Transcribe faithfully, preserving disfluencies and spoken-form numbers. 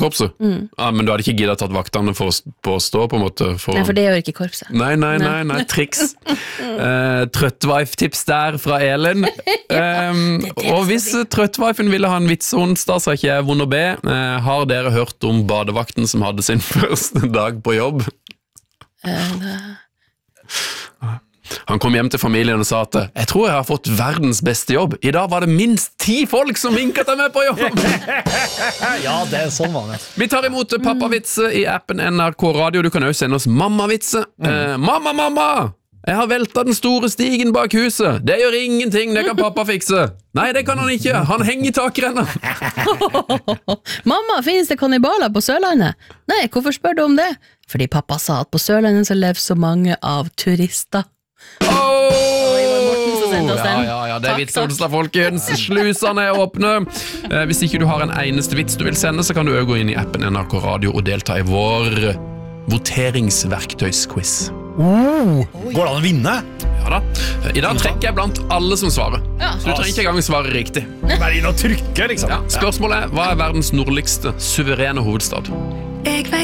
korpset? Mm. Ja, men du hadde ikke giddet tatt vaktene for å på stå på en måte? For... Nei, for det gjør ikke korpset. Nei, nei, nei, nei, triks. uh, Trøttveif-tips der fra Elin. Um, og hvis Trøttveifen ville ha en vitsonsdag, så er ikke jeg vond å be. Uh, har dere hørt om badevakten som hadde sin første dag på jobb? Uh, Han kom hjem til familien og sa at jeg tror jeg har fått verdens beste jobb. I dag var det minst ti folk som vinket til meg på jobb. Ja, det er sånn man er. Vi tar imot pappavitse i appen N R K Radio. Du kan også sende oss mammavitse. Mm. Eh, mamma, mamma! Jeg har veltet den store stigen bak huset. Det gjør ingenting, det kan pappa fikse. Nei, det kan han ikke. Han henger i takrenna. Mamma, finnes det kannibaler på Sørlandet? Nei, hvorfor spør du om det? Fordi pappa sa at på Sørlandet så lever så mange av turister. Oh! Ja, ja, ja, det er vitsonsdag, folkens. Slusene er åpne. eh, Hvis ikke du har en eneste vits du vil sende, så kan du også gå inn i appen N R K Radio og delta i vår voteringsverktøysquiz. oh, Går det an å vinne? Ja da. I dag trekker jeg blant alle som svarer, ja. Så du trenger ikke engang svare riktig. Bare inn og trykke, liksom. Ja, spørsmålet er, hva er verdens nordligste suverene hovedstad? Jeg vet